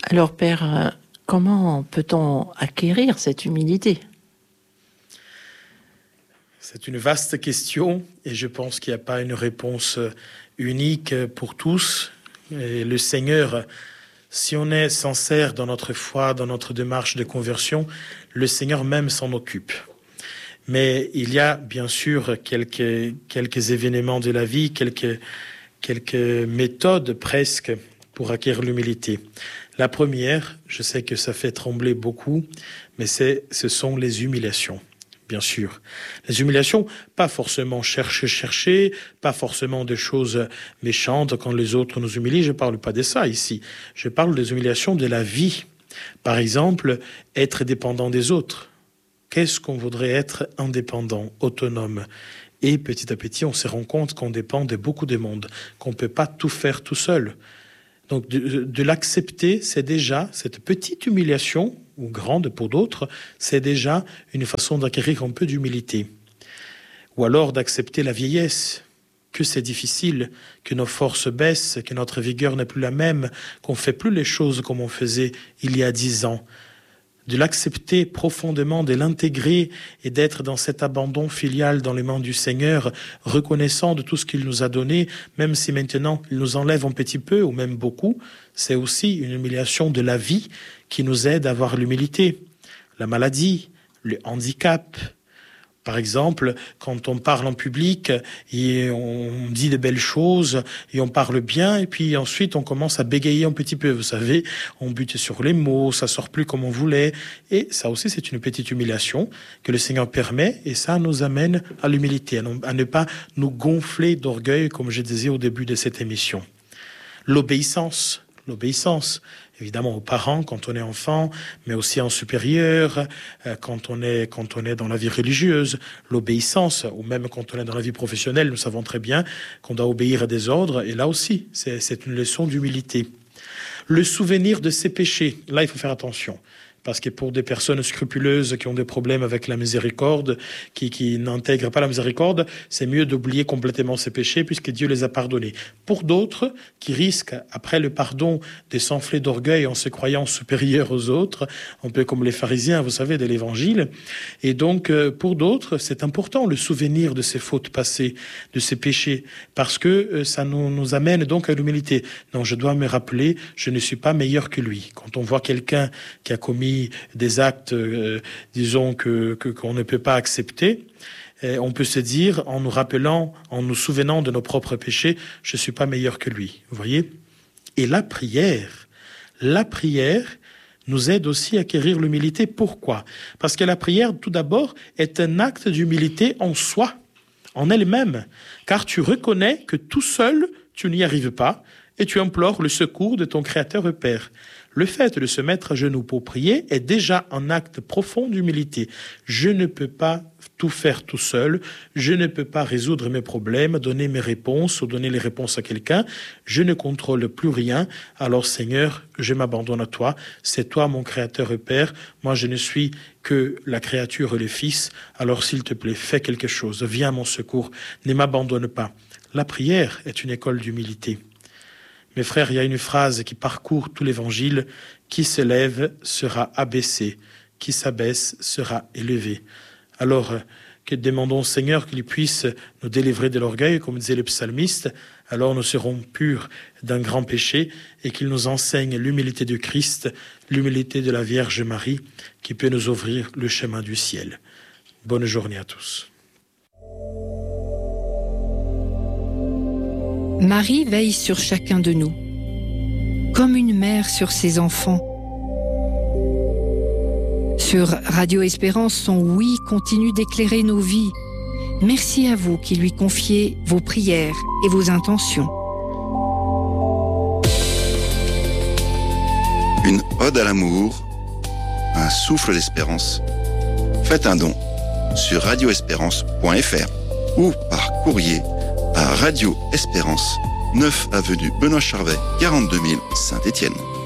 Alors, Père, comment peut-on acquérir cette humilité ? C'est une vaste question et je pense qu'il n'y a pas une réponse unique pour tous. Et le Seigneur, si on est sincère dans notre foi, dans notre démarche de conversion, le Seigneur même s'en occupe. Mais il y a bien sûr quelques événements de la vie, quelques méthodes presque pour acquérir l'humilité. La première, je sais que ça fait trembler beaucoup, mais ce sont les humiliations. Bien sûr. Les humiliations, pas forcément chercher, pas forcément des choses méchantes quand les autres nous humilient. Je ne parle pas de ça ici. Je parle des humiliations de la vie. Par exemple, être dépendant des autres. Qu'est-ce qu'on voudrait être indépendant, autonome ? Et petit à petit, on se rend compte qu'on dépend de beaucoup de monde, qu'on ne peut pas tout faire tout seul. Donc de l'accepter, c'est déjà cette petite humiliation, ou grande pour d'autres, c'est déjà une façon d'acquérir un peu d'humilité. Ou alors d'accepter la vieillesse, que c'est difficile, que nos forces baissent, que notre vigueur n'est plus la même, qu'on ne fait plus les choses comme on faisait il y a 10 ans. De l'accepter profondément, de l'intégrer et d'être dans cet abandon filial dans les mains du Seigneur, reconnaissant de tout ce qu'il nous a donné, même si maintenant il nous enlève un petit peu ou même beaucoup, c'est aussi une humiliation de la vie qui nous aide à avoir l'humilité. La maladie, le handicap. Par exemple, quand on parle en public et on dit de belles choses et on parle bien et puis ensuite on commence à bégayer un petit peu. Vous savez, on bute sur les mots, ça sort plus comme on voulait. Et ça aussi, c'est une petite humiliation que le Seigneur permet et ça nous amène à l'humilité, à ne pas nous gonfler d'orgueil comme je disais au début de cette émission. L'obéissance. Évidemment aux parents quand on est enfant, mais aussi en supérieur, quand on est dans la vie religieuse, l'obéissance, ou même quand on est dans la vie professionnelle, nous savons très bien qu'on doit obéir à des ordres, et là aussi, c'est une leçon d'humilité. Le souvenir de ses péchés, là il faut faire attention. Parce que pour des personnes scrupuleuses qui ont des problèmes avec la miséricorde, qui n'intègrent pas la miséricorde, c'est mieux d'oublier complètement ses péchés puisque Dieu les a pardonnés. Pour d'autres qui risquent, après le pardon, de s'enfler d'orgueil en se croyant supérieurs aux autres, un peu comme les pharisiens, vous savez, de l'Évangile. Et donc, pour d'autres, c'est important le souvenir de ses fautes passées, de ses péchés, parce que ça nous amène donc à l'humilité. Non, je dois me rappeler, je ne suis pas meilleur que lui. Quand on voit quelqu'un qui a commis des actes, disons, qu'on ne peut pas accepter, on peut se dire, en nous rappelant, en nous souvenant de nos propres péchés, je ne suis pas meilleur que lui. Vous voyez ? Et la prière nous aide aussi à acquérir l'humilité. Pourquoi ? Parce que la prière, tout d'abord, est un acte d'humilité en soi, en elle-même, car tu reconnais que tout seul, tu n'y arrives pas, et tu implores le secours de ton Créateur et Père. Le fait de se mettre à genoux pour prier est déjà un acte profond d'humilité. Je ne peux pas tout faire tout seul, je ne peux pas résoudre mes problèmes, donner mes réponses ou donner les réponses à quelqu'un. Je ne contrôle plus rien. Alors Seigneur, je m'abandonne à toi. C'est toi mon Créateur et Père. Moi je ne suis que la créature et le Fils. Alors s'il te plaît, fais quelque chose. Viens à mon secours. Ne m'abandonne pas. La prière est une école d'humilité. Mes frères, il y a une phrase qui parcourt tout l'Évangile. Qui se lève sera abaissé. Qui s'abaisse sera élevé. Alors, que demandons au Seigneur qu'il puisse nous délivrer de l'orgueil, comme disait le psalmiste, alors nous serons purs d'un grand péché et qu'il nous enseigne l'humilité de Christ, l'humilité de la Vierge Marie, qui peut nous ouvrir le chemin du ciel. Bonne journée à tous. Marie veille sur chacun de nous, comme une mère sur ses enfants. Sur Radio Espérance, son oui continue d'éclairer nos vies. Merci à vous qui lui confiez vos prières et vos intentions. Une ode à l'amour, un souffle d'espérance. Faites un don sur radioespérance.fr ou par courrier à Radio Espérance, 9 avenue Benoît Charvet, 42 000 Saint-Étienne.